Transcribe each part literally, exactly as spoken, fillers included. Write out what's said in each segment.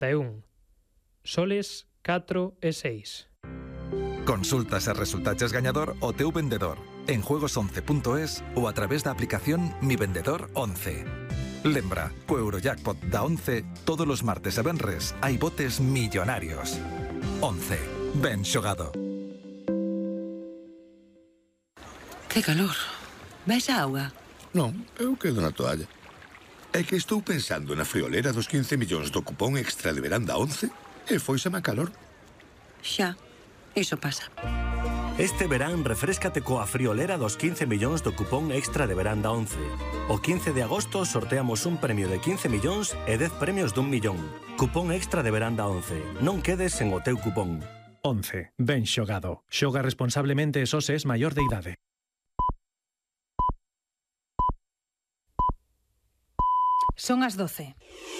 e un. Soles catro e seis. Consulta se resultaches gañador o teu vendedor en juegos once punto es ou a través da aplicación Mi Vendedor once. Lembra, co Eurojackpot da once, todos os martes e venres hai botes millonarios. once. Ben xogado. Que calor. Vais a auga? Non, eu quedo na toalla. É que estou pensando na friolera dos quince millóns do cupón extra de verán da once e foiseme a calor. Xa, iso pasa. Este verán refréscate coa friolera dos quince millóns do cupón extra de verán da once. O quince de agosto sorteamos un premio de quince millóns e dez premios dun millón. Cupón extra de verán da once. Non quedes sen o teu cupón. once. Ben xogado. Xoga responsablemente e só se es maior de idade. Son as doce.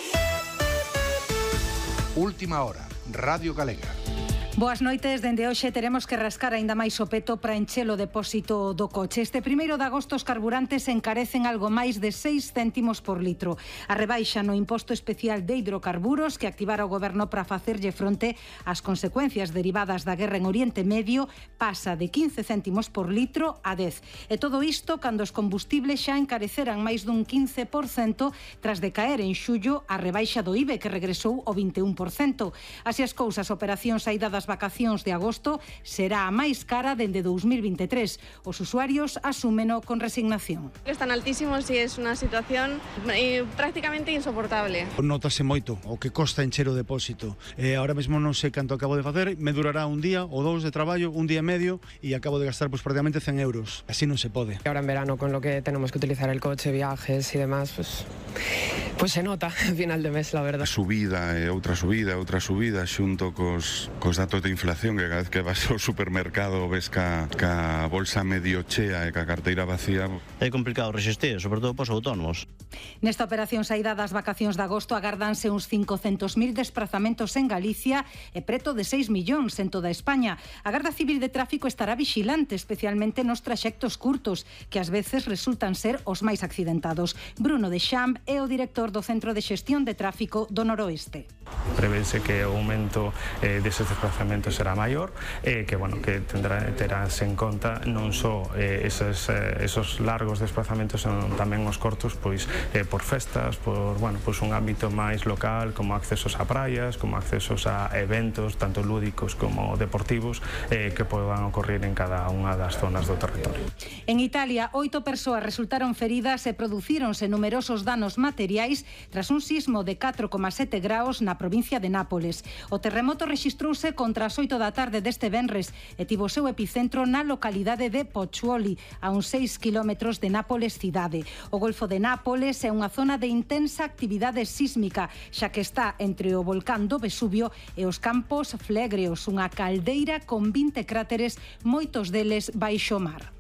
Última hora, Radio Galega. Boas noites, dende hoxe teremos que rascar aínda máis o peto para encher o depósito do coche. Este primeiro de agosto os carburantes encarecen algo máis de seis céntimos por litro. A rebaixa no imposto especial de hidrocarburos que activara o goberno para facerlle fronte ás consecuencias derivadas da guerra en Oriente Medio pasa de quince céntimos por litro a dez. E todo isto cando os combustibles xa encareceran máis dun quince por cento tras de caer en xullo a rebaixa do I V E que regresou ao vinte e un por cento. Así as cousas, a operación saída das vacacións de agosto será a máis cara dende dous mil vinte e tres. Os usuarios asúmeno con resignación. Están altísimos e é unha situación eh, prácticamente insoportable. Notase moito o que costa encher o depósito. Eh, ahora mesmo non sei canto acabo de facer, me durará un día ou dous de traballo, un día e medio, e acabo de gastar pues, prácticamente cen euros. Así non se pode. Ahora en verano, con lo que tenemos que utilizar el coche, viajes y demás, pues, pues se nota al final de mes, la verdad. Subida e outra subida, outra subida, xunto cos, cos datos de inflación, que cada vez que vas ao supermercado ves ca, ca bolsa medio chea e ca carteira vacía. É complicado resistir, sobre todo pos autónomos. Nesta operación saída das vacacións de agosto agardanse uns cincocentos mil desprazamentos en Galicia e preto de seis millóns en toda España. A Garda Civil de Tráfico estará vigilante, especialmente nos traxectos curtos, que ás veces resultan ser os máis accidentados. Bruno de Champ é o director do Centro de Xestión de Tráfico do Noroeste. Prevese que o aumento eh, deses desplazamentos será maior e eh, que, bueno, que tendrá, terás en conta non só eh, esos, eh, esos largos desplazamentos, senón tamén os cortos, pois eh, por festas, por, bueno, pois un ámbito máis local, como accesos a praias, como accesos a eventos, tanto lúdicos como deportivos, eh, que podan ocorrer en cada unha das zonas do territorio. En Italia, oito persoas resultaron feridas e producíronse numerosos danos materiais tras un sismo de catro coma sete graus na provincia de Nápoles. O terremoto rexistrouse contra as oito da tarde deste venres e tivo o seu epicentro na localidade de Pozzuoli, a uns seis kilómetros de Nápoles cidade. O Golfo de Nápoles é unha zona de intensa actividade sísmica, xa que está entre o volcán do Vesubio e os Campos Flegreos, unha caldeira con vinte cráteres, moitos deles baixo mar.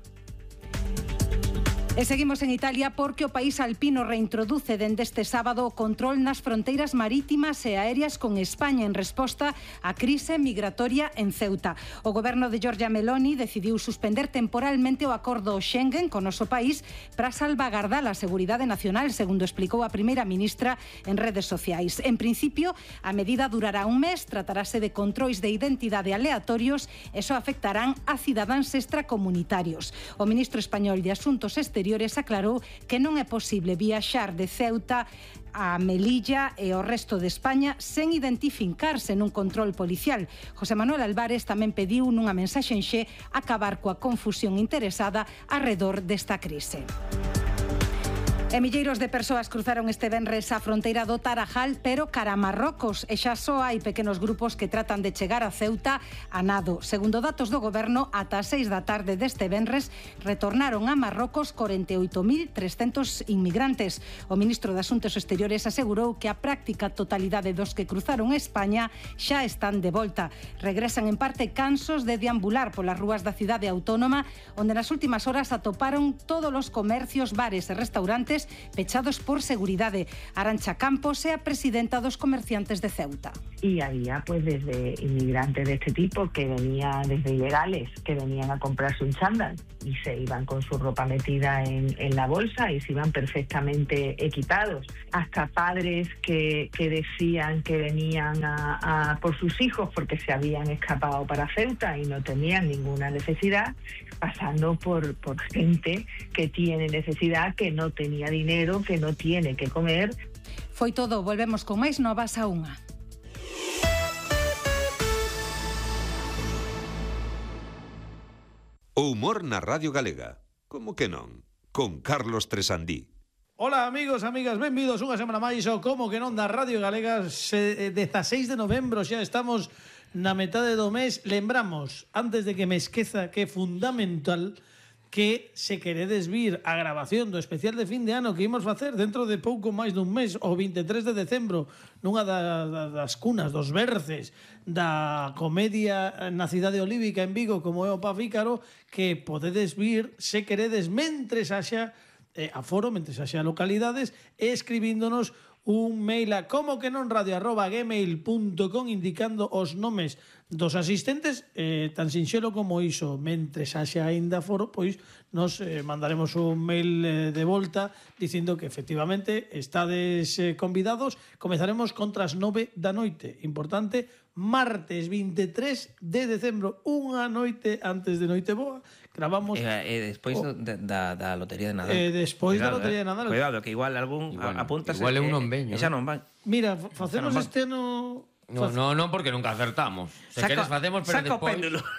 E seguimos en Italia porque o país alpino reintroduce dende este sábado o control nas fronteiras marítimas e aéreas con España en resposta á crise migratoria en Ceuta. O goberno de Giorgia Meloni decidiu suspender temporalmente o acordo Schengen con o noso país para salvagardar a seguridade nacional, segundo explicou a primeira ministra en redes sociais. En principio, a medida durará un mes, tratarase de controis de identidade aleatorios e só afectarán a cidadáns extracomunitarios. O ministro español de Asuntos Exteriores aclarou que non é posible viaxar de Ceuta a Melilla e o resto de España sen identificarse nun control policial. José Manuel Álvarez tamén pediu nunha mensaxe en Xe acabar coa confusión interesada arredor desta crise. E milleiros de persoas cruzaron este venres a fronteira do Tarajal, pero cara a Marrocos, e xa só hai pequenos grupos que tratan de chegar a Ceuta a nado. Segundo datos do goberno, ata as seis da tarde deste venres retornaron a Marrocos corenta e oito mil trescentos inmigrantes. O ministro de Asuntos Exteriores asegurou que a práctica totalidade dos que cruzaron España xa están de volta. Regresan en parte cansos de deambular polas rúas da cidade autónoma, onde nas últimas horas atoparon todos os comercios, bares e restaurantes locales pechados por seguridade. Arancha Campos é a presidenta dos comerciantes de Ceuta. Y había pues desde inmigrantes de este tipo que venían, desde ilegales, que venían a comprarse un chándal y se iban con su ropa metida en, en la bolsa y se iban perfectamente equipados. Hasta padres que, que decían que venían a, a por sus hijos porque se habían escapado para Ceuta y no tenían ninguna necesidad, pasando por, por gente que tiene necesidad, que no tenía dinero, que no tiene que comer. Foi todo, volvemos con máis novas a unha. O humor na Radio Galega. Como que non? Con Carlos Tresandí. Hola amigos, amigas, benvidos unha semana máis ao Como que non da Radio Galega. Dezaseis de novembro, xa estamos na metade do mes. Lembramos, antes de que me esqueza, que é fundamental que se queredes vir a grabación do especial de fin de ano que imos facer dentro de pouco máis dun mes, o vinte e tres de decembro, nunha das cunas, dos berces da comedia na cidade olívica en Vigo, como é o Paz Ícaro, que podedes vir, se queredes, mentres haxa eh, aforo, mentres haxa localidades, e escribíndonos un mail a como que non radio arroba gmail punto com indicando os nomes dos asistentes, eh, tan sinxelo como iso. Mentres haxa aínda foro, pois nos eh, mandaremos un mail eh, de volta dicindo que efectivamente estades eh, convidados. Comezaremos contra as nove da noite. Importante, martes vinte e tres de decembro, unha noite antes de Noiteboa. Gravamos... E, e despois oh, da, da Lotería de Nadal. E despois cuidado, da Lotería eh. de Nadal. Cuidado, que igual algún igual, apuntas... Igual é un non veño. Esa non van. Mira, facemos este ano... No, no, non, porque nunca acertamos. Se queres facemos, pero despois...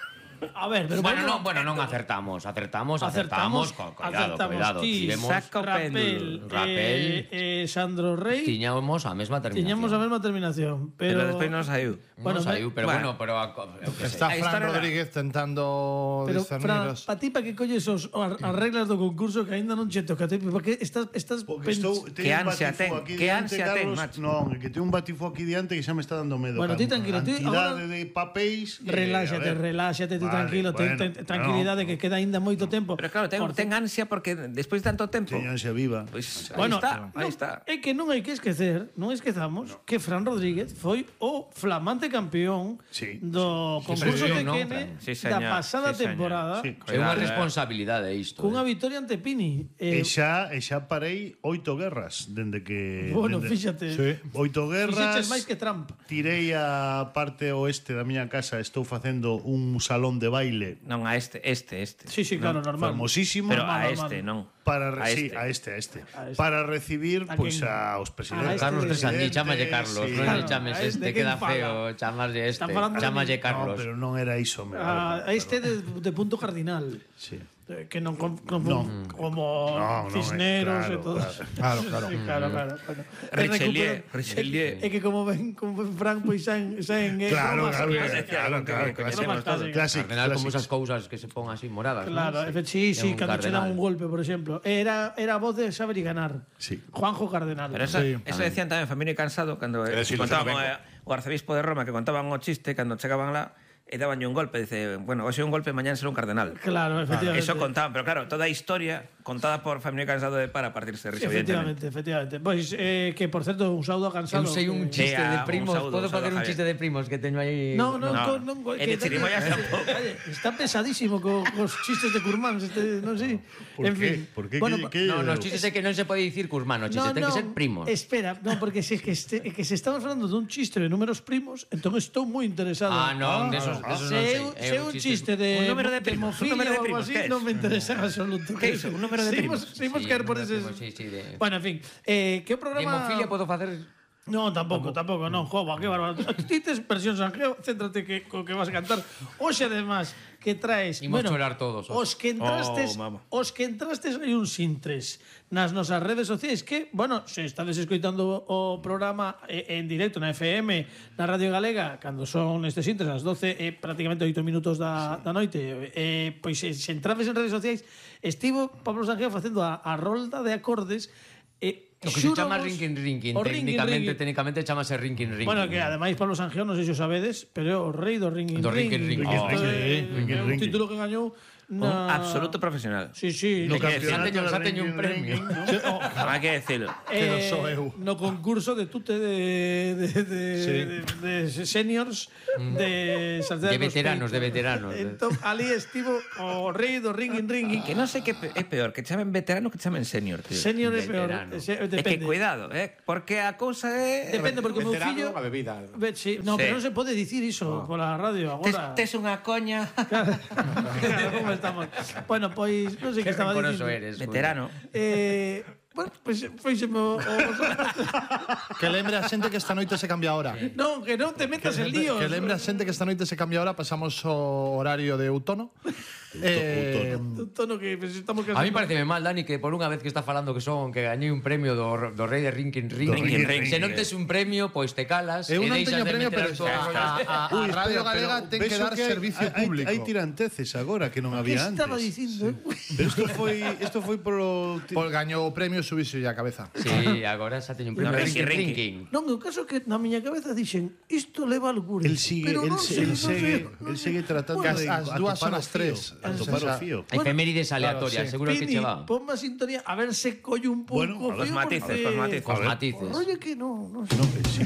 A ver, pero bueno, bueno, no, bueno, non acertamos, acertamos, acertamos, acertamos, cuidado, acertamos, cuidado. Ti, Tivemos Saco Rapel, Rapel eh, eh, Sandro Rey. Tiñamos a mesma terminación. Tiñamos a mesma terminación, pero, pero despois non saiu. Bueno, non saiu, pero bueno, bueno pero a, está Fran Rodríguez tentando pero, discernir. Fran, pa ti pa que colles os as reglas do concurso que aínda non che toca, porque estás estás que ansia ten, que ansia ten, macho. Non, que ten un batifo aquí diante que xa me está dando medo. Bueno, ti tranquilo, ti ahora de papéis, reláxate, reláxate, ti tranquilo, tranquilidade, que queda aínda moito tempo. Pero claro, ten, ten ansia porque despois de tanto tempo... Ten ansia viva. Pois pues, bueno, está, no, aí está. É que non hai que esquecer, non esquezamos, no. que Fran Rodríguez foi o flamante campeón sí, sí, do concurso sí, Tequene sí, da pasada sí, temporada. Sí, é unha responsabilidade isto. Cunha eh. victoria ante Pini. Eh, e xa, e xa parei oito guerras, dende que... Bueno, dende, fíxate. Sí. Oito guerras. Fixeches máis que Trump. Tirei a parte oeste da miña casa, estou facendo un salón de baile. Non, a este, este, este. Sí, sí, claro, no, normal. Famosísimo. Pero normal, a normal. este, non. Para a sí, este. a este, a este. A este. Para recibir ¿A pues quién? a os presidentes. A este Carlos Tresandí, chámalle Carlos, sí. non Claro, lle chames a este, este, queda quen fala? feo, chamarlle este, falando de chámalle mí. Carlos. No, pero non era iso, me A, a este de, de punto cardinal. Sí. Que non con, con, no. como no, no, Cisneros claro, e todo. Claro, claro. Sí, claro, claro, claro. Richelieu, Richelieu. É que como ven, como ven Frank, pois xa en, xa en claro, claro, claro, claro, clásico. Cardenal como esas cousas que se pon así moradas. Claro, ¿no? sí, sí, Un cando che dan cardenal. un golpe, por exemplo. Era era a voz de Saber y Ganar. Sí. Juanjo Cardenal. Pero esa, sí. eso decían tamén Familia y Cansado cando eh, sí, contaban o, o arzobispo de Roma que contaban o chiste cando chegaban lá e daban un golpe, dice, bueno, hoxe un golpe, mañana será un cardenal. Claro, efectivamente. Eso contaban, pero claro, toda a historia contada por Familia Cansado de para partirse de risa, sí, efectivamente, efectivamente. Pois eh, que por certo un saúdo a Cansado. Eu sei un chiste que... de primos, saúdo, podo facer un Javier. chiste de primos que teño aí. No, no, no. no, no, E de chirimoyas tampouco. Está pesadísimo co, cos chistes de Curmáns, este, non sei. Por en qué? fin. Por qué? Bueno, ¿Qué, qué? No, no, chistes é que non se pode dicir Curmán, chistes, no, ten no, que ser primos. Espera, no, porque se, que, este, que se estamos falando dun chiste de números primos, entón estou moi interesado. Ah, non, ah, desos, ah, desos se non sei. Se é un chiste de, un número de primos, de un número de o algo primos, así, ¿qué es? non me interesa en absoluto. Que iso? Un número de primos? Seguimos Sí, caer por un eses... número de primos, sí, sí, de- Bueno, en fin, eh, que o programa... Hemofilia podo facer... No, tampouco, tampouco, non, jova, que bárbaro. Ti tes versión Sanjeo, céntrate que co que vas a cantar. Oxe, además, que traes... Imos bueno, chorar todos. Os que entrastes, Oh, mama. os que entrastes hai un sintres nas nosas redes sociais que, bueno, se estades escoitando o programa en directo na F M, na Radio Galega, cando son estes sintres as doce e prácticamente oito minutos da, da noite, eh, pois se, se entrades en redes sociais, estivo Pablo Sanjeo facendo a, a rolda de acordes e O que se chama rinkin rinkin, técnicamente, técnicamente chamase rinkin rinkin. Bueno, que ademais Pablo Sanjeo, non sei se o sabedes, pero é o rei do rinkin Do rinkin rinkin. É un título que gañou Un absoluto profesional. Sí, sí. No campeonato xa teño un premio. Hai que decirlo. Que non sou eu. No concurso de tute de de de, Sí. de, de seniors de De veteranos, de veteranos. Entón, ali estivo o rei do ringing ringing. Que non sei que é peor, que chamen veterano que chamen senior, tío. Senior é peor. Veterano. Se- É que depende. cuidado, eh, porque a cousa é Depende, porque o meu fillo... a bebida. Ve- sí, no, Sí. pero non se pode dicir iso pola radio Tes, agora. tes unha coña. Claro, como estamos. Bueno, pois, non sei que estaba rencoroso dicindo. eres, Veterano. Eh, bueno, pois foiseme o... Que lembre a xente que esta noite se cambia a hora. Non, que non te metas en líos. Que lembre a xente que esta noite se cambia a hora, pasamos o horario de outono. Eh, Un tono que pues, estamos A mí pareceme mal, Dani, que por unha vez que está falando que son que gañei un premio do, do rei de Rinkin Ring. Rinkin Ring. Se non tes un premio, pois te calas Eu e non deixas teño de premio, meter pero as a, túas- a, a, Uy, a Radio espera, Galega pero ten que vexo dar hai- servicio hai- público. Hai tiranteces agora que non Que había antes. estaba dicindo? Pero isto foi isto foi polo Por gaño o premio subixo a cabeza. Sí, agora xa teño un premio No, Rinkin Rinkin Rinkin. Non, o caso é que na miña cabeza dixen isto leva al guri. El sigue, pero el, non sei, el non segue, sei. el segue tratando As- de as dúas atopar son o as fío, tres. atopar o fío. Efemérides Claro, aleatorias, sí. seguro que Pidi, che va. ponme a sintonía a ver se collo un pouco Bueno, o a Los fío, matices, porque- los matices. Os matices. Oye, que non, non No, sí.